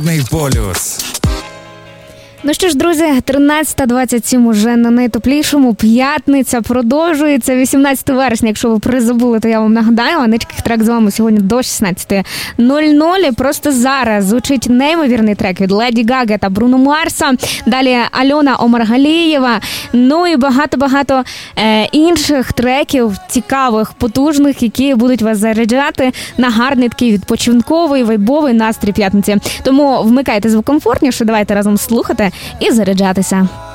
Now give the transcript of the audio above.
Полюс. Ну що ж, друзі, 13:27 уже на найтеплішому. П'ятниця продовжується. 18 вересня, якщо ви призабули, то я вам нагадаю. Аничких трек з вами сьогодні до 16:00. Просто зараз звучить неймовірний трек від Леді Гаги та Бруно Марса. Далі Альона Омаргалієва. Ну і багато-багато інших треків, цікавих, потужних, які будуть вас заряджати на гарний такий відпочинковий, вайбовий настрій п'ятниці. Тому вмикайте звук комфортніше, давайте разом слухати і заряджатися.